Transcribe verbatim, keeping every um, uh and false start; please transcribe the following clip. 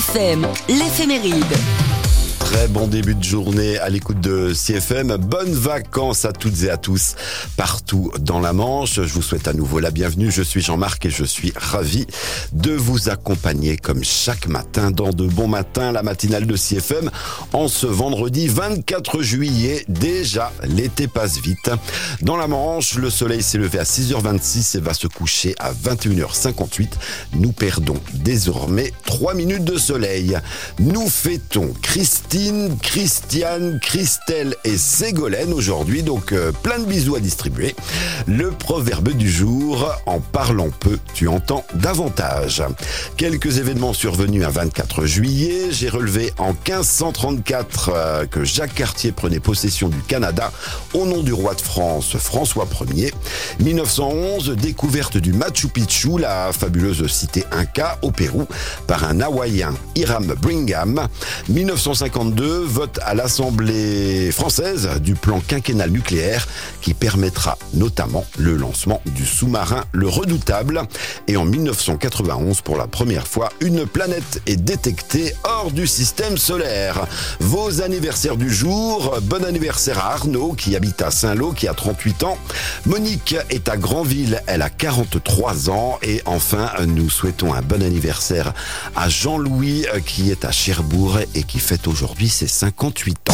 F M, l'éphéméride. Très bon début de journée à l'écoute de C F M. Bonnes vacances à toutes et à tous partout dans la Manche. Je vous souhaite à nouveau la bienvenue. Je suis Jean-Marc et je suis ravi de vous accompagner comme chaque matin dans De Bons Matins, la matinale de C F M. En ce vendredi vingt-quatre juillet, déjà l'été passe vite. Dans la Manche, le soleil s'est levé à six heures vingt-six et va se coucher à vingt et une heures cinquante-huit. Nous perdons désormais trois minutes de soleil. Nous fêtons Christine, Christiane, Christelle et Ségolène aujourd'hui, donc euh, plein de bisous à distribuer. Le proverbe du jour, en parlant peu, tu entends davantage. Quelques événements survenus un vingt-quatre juillet. J'ai relevé en quinze cent trente-quatre euh, que Jacques Cartier prenait possession du Canada au nom du roi de France, François Ier. mille neuf cent onze, découverte du Machu Picchu, la fabuleuse cité Inca au Pérou, par un Hawaïen, Hiram Brigham. mille neuf cent cinquante-deux, vote à l'Assemblée française du plan quinquennal nucléaire qui permettra notamment le lancement du sous-marin Le Redoutable. Et en mille neuf cent quatre-vingt-onze, pour la première fois, une planète est détectée hors du système solaire. Vos anniversaires du jour: bon anniversaire à Arnaud qui habite à Saint-Lô, qui a trente-huit ans. Monique est à Granville, elle a quarante-trois ans. Et enfin, nous souhaitons un bon anniversaire à Jean-Louis qui est à Cherbourg et qui fête aujourd'hui ses cinquante-huit ans.